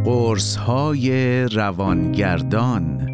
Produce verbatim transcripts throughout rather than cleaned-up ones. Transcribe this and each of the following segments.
قرص‌های روانگردان.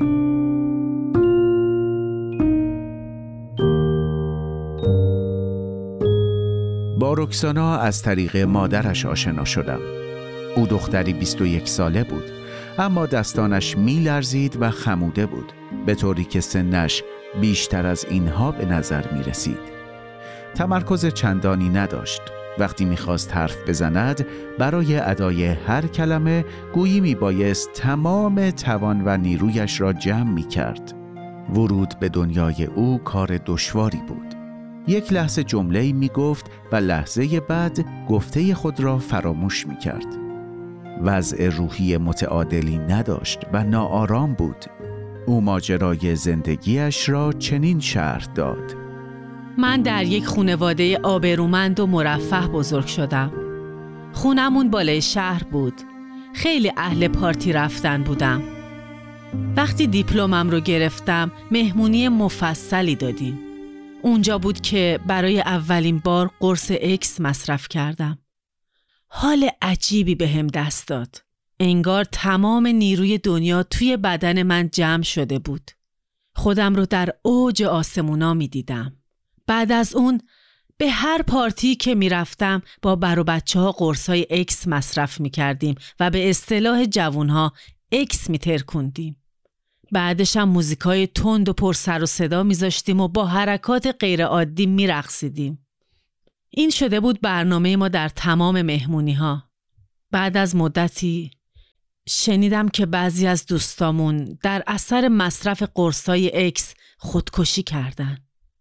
با رکسانا از طریق مادرش آشنا شدم. او دختری بیست و یک ساله بود، اما دستانش می لرزید و خموده بود، به طوری که سنش بیشتر از اینها به نظر می رسید. تمرکز چندانی نداشت. وقتی می خواست حرف بزند، برای ادای هر کلمه گویی می بایست تمام توان و نیرویش را جمع می کرد. ورود به دنیای او کار دشواری بود. یک لحظه جمله‌ای می گفت و لحظه بعد گفته خود را فراموش می کرد. وضع روحی متعادلی نداشت و ناآرام بود. او ماجرای زندگیش را چنین شرح داد: من در یک خانواده آبرومند و مرفه بزرگ شدم. خونمون بالای شهر بود. خیلی اهل پارتی رفتن بودم. وقتی دیپلمم رو گرفتم، مهمونی مفصلی دادیم. اونجا بود که برای اولین بار قرص اکس مصرف کردم. حال عجیبی بهم دست داد. انگار تمام نیروی دنیا توی بدن من جمع شده بود. خودم رو در اوج آسمونا می دیدم. بعد از اون به هر پارتی که می رفتم با بر و بچه ها قرصای اکس مصرف می کردیم و به اصطلاح جوانها اکس می ترکوندیم. بعدش هم موزیکای تند و پر سر و صدا می زاشتیم و با حرکات غیر عادی می رقصیدیم. این شده بود برنامه ما در تمام مهمونی ها. بعد از مدتی شنیدم که بعضی از دوستامون در اثر مصرف قرصای اکس خودکشی کردن.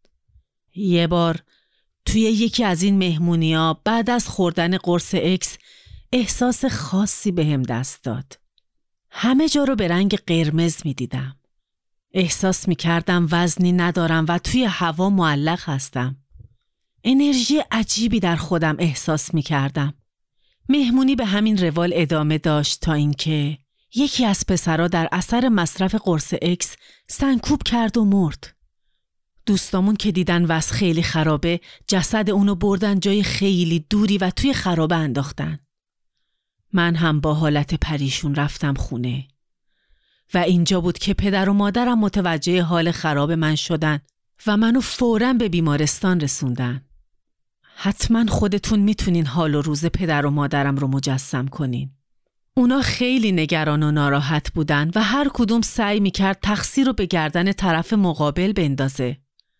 یه بار توی یکی از این مهمونی‌ها بعد از خوردن قرص اکس احساس خاصی بهم دست داد. همه جا رو به رنگ قرمز می دیدم. احساس می کردم وزنی ندارم و توی هوا معلق هستم. انرژی عجیبی در خودم احساس می کردم. مهمونی به همین روال ادامه داشت تا اینکه یکی از پسرها در اثر مصرف قرص اکس سنکوب کرد و مرد. دوستامون که دیدن وضع خیلی خرابه، جسد اونو بردن جای خیلی دوری و توی خرابه انداختن. من هم با حالت پریشون رفتم خونه و اینجا بود که پدر و مادرم متوجه حال خراب من شدن و منو فوراً به بیمارستان رسوندن. حتما خودتون میتونین حال و روز پدر و مادرم رو مجسم کنین. اونا خیلی نگران و ناراحت بودن و هر کدوم سعی میکرد تقصیر رو به گردن طرف مقابل بندازه.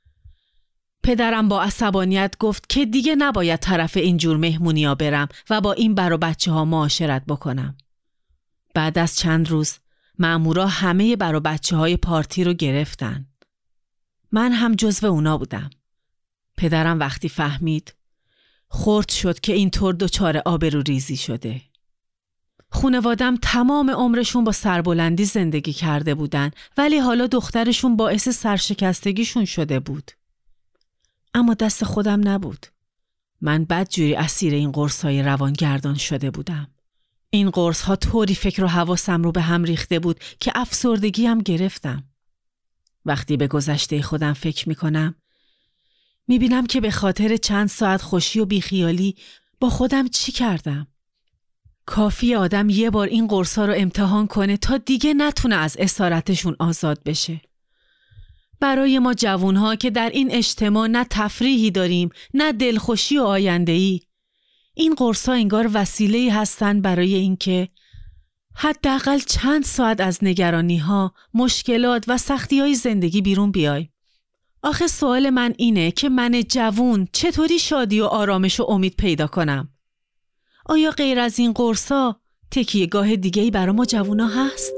پدرم با عصبانیت گفت که دیگه نباید طرف اینجور مهمونیا برم و با این بر و بچه ها معاشرت بکنم. بعد از چند روز مامورا همه بر و بچه های پارتی رو گرفتن. من هم جزو اونا بودم. پدرم وقتی فهمید خرد شد که اینطور دچار آبروریزی شده. خانوادم تمام عمرشون با سربلندی زندگی کرده بودن، ولی حالا دخترشون باعث سرشکستگیشون شده بود. اما دست خودم نبود. من بدجوری اسیر این قرص‌های روانگردان شده بودم. این قرص‌ها طوری فکر و حواسم رو به هم ریخته بود که افسردگی هم گرفتم. وقتی به گذشته خودم فکر می‌کنم، می‌بینم که به خاطر چند ساعت خوشی و بیخیالی با خودم چی کردم. کافی آدم یه بار این قرص‌ها رو امتحان کنه تا دیگه نتونه از اسارتشون آزاد بشه. برای ما جوانها که در این اجتماع نه تفریحی داریم نه دلخوشی و آینده‌ای، این قرص‌ها انگار وسیله‌ای هستن برای اینکه حداقل چند ساعت از نگرانی‌ها، مشکلات و سختی‌های زندگی بیرون بیای. آخه سوال من اینه که من جوون چطوری شادی و آرامش و امید پیدا کنم؟ آیا غیر از این قرص‌ها تکیه‌گاه دیگه‌ای برای ما جوونا هست؟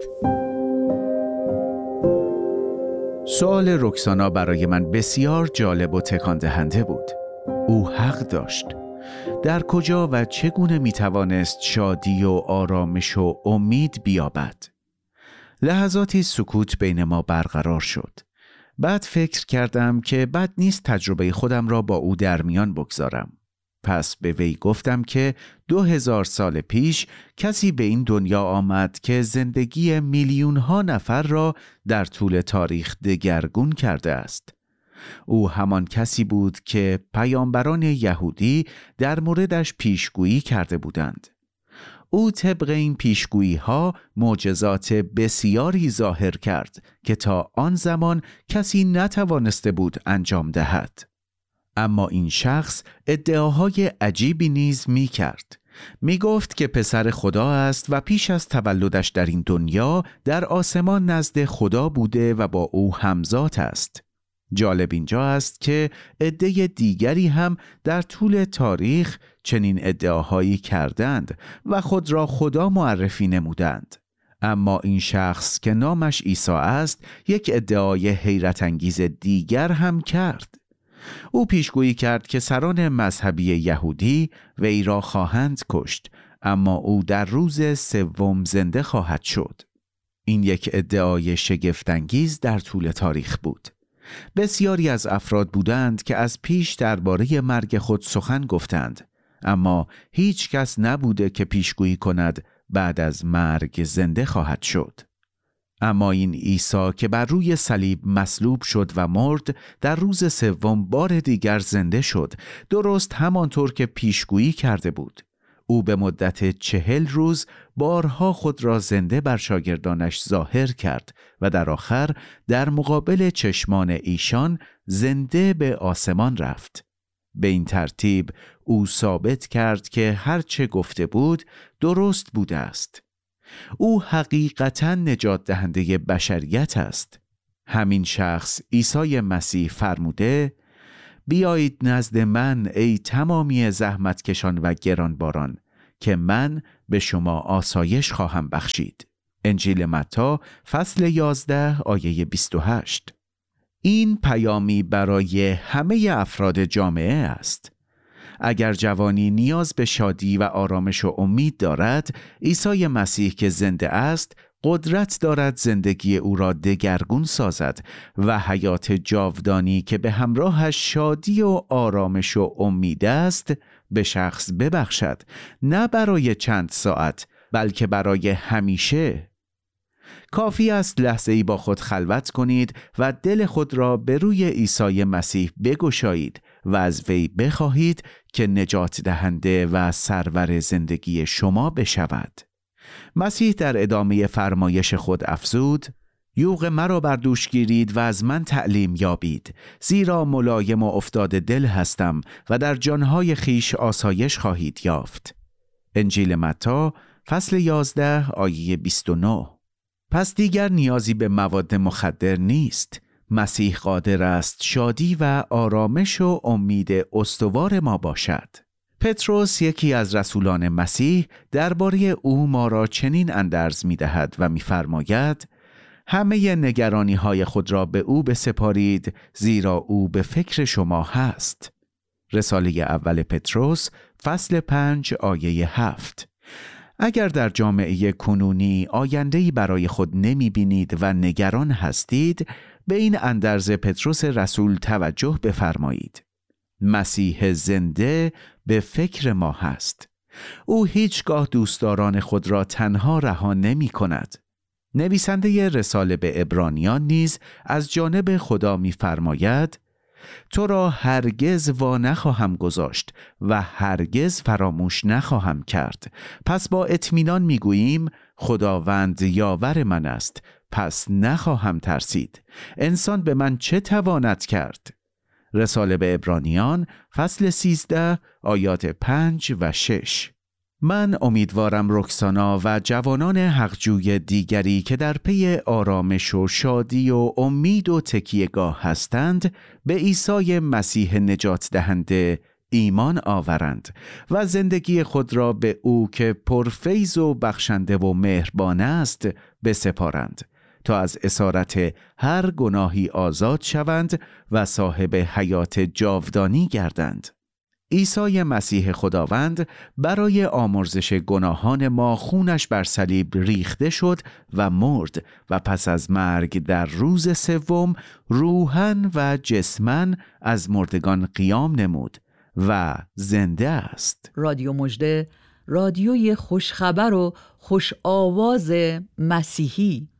سوال رکسانا برای من بسیار جالب و تکان دهنده بود. او حق داشت. در کجا و چگونه می توانست شادی و آرامش و امید بیابد؟ لحظاتی سکوت بین ما برقرار شد. بعد فکر کردم که بد نیست تجربه خودم را با او در میان بگذارم. پس به وی گفتم که دو هزار سال پیش کسی به این دنیا آمد که زندگی میلیون ها نفر را در طول تاریخ دگرگون کرده است. او همان کسی بود که پیامبران یهودی در موردش پیشگویی کرده بودند. او طبق این پیشگویی ها معجزات بسیاری ظاهر کرد که تا آن زمان کسی نتوانسته بود انجام دهد. اما این شخص ادعاهای عجیبی نیز می کرد. می گفت که پسر خدا است و پیش از تولدش در این دنیا در آسمان نزد خدا بوده و با او همزاد است. جالب اینجا است که عده دیگری هم در طول تاریخ چنین ادعاهایی کردند و خود را خدا معرفی نمودند. اما این شخص که نامش عیسی است یک ادعای حیرت انگیز دیگر هم کرد. او پیشگویی کرد که سران مذهبی یهودی وی را خواهند کشت، اما او در روز سوم زنده خواهد شد. این یک ادعای شگفت‌انگیز در طول تاریخ بود. بسیاری از افراد بودند که از پیش درباره مرگ خود سخن گفتند، اما هیچ کس نبوده که پیشگویی کند بعد از مرگ زنده خواهد شد. اما این عیسی که بر روی صلیب مصلوب شد و مرد، در روز سوم بار دیگر زنده شد، درست همانطور که پیشگویی کرده بود. او به مدت چهل روز بارها خود را زنده بر شاگردانش ظاهر کرد و در آخر در مقابل چشمان ایشان زنده به آسمان رفت. به این ترتیب او ثابت کرد که هر چه گفته بود درست بوده است. او حقیقتاً نجات دهنده بشریت است. همین شخص عیسی مسیح فرموده: بیایید نزد من ای تمامی زحمتکشان و گرانباران که من به شما آسایش خواهم بخشید. انجیل متی فصل یازده آیه بیست و هشت. این پیامی برای همه افراد جامعه است. اگر جوانی نیاز به شادی و آرامش و امید دارد، عیسی مسیح که زنده است قدرت دارد زندگی او را دگرگون سازد و حیات جاودانی که به همراهش شادی و آرامش و امید است به شخص ببخشد، نه برای چند ساعت بلکه برای همیشه. کافی است لحظه‌ای با خود خلوت کنید و دل خود را به روی عیسی مسیح بگشایید و از وی بخواهید که نجات دهنده و سرور زندگی شما بشود. مسیح در ادامه فرمایش خود افزود: یوغ مرا بر دوش گیرید و از من تعلیم یابید، زیرا ملایم و افتاده دل هستم و در جانهای خیش آسایش خواهید یافت. انجیل متی فصل یازده آیه بیست و نه. پس دیگر نیازی به مواد مخدر نیست. مسیح قادر است شادی و آرامش و امید استوار ما باشد. پتروس یکی از رسولان مسیح درباره او ما را چنین اندرز می دهد و می فرماید: همه نگرانی های خود را به او بسپارید، زیرا او به فکر شما هست. رساله اول پتروس فصل پنج آیه هفت. اگر در جامعه کنونی آینده‌ای برای خود نمی بینید و نگران هستید، به این اندرز پتروس رسول توجه بفرمایید. مسیح زنده به فکر ما هست. او هیچگاه دوستداران خود را تنها رها نمی کند. نویسنده رساله به عبرانیان نیز از جانب خدا می فرماید: تو را هرگز وا نخواهم گذاشت و هرگز فراموش نخواهم کرد. پس با اطمینان می گوییم خداوند یاور من است، پس نخواهم ترسید. انسان به من چه تواند کرد؟ رساله به عبرانیان فصل سیزده آیات پنج و شش. من امیدوارم رکسانا و جوانان حقجوی دیگری که در پی آرامش و شادی و امید و تکیهگاه هستند به عیسی مسیح نجات دهنده ایمان آورند و زندگی خود را به او که پرفیض و بخشنده و مهربان است بسپارند تا از اسارت هر گناهی آزاد شوند و صاحب حیات جاودانی گردند. عیسی مسیح خداوند برای آمرزش گناهان ما خونش بر صلیب ریخته شد و مرد و پس از مرگ در روز سوم روحاً و جسماً از مردگان قیام نمود و زنده است. رادیو مژده، رادیوی خوشخبر و خوش آواز مسیحی.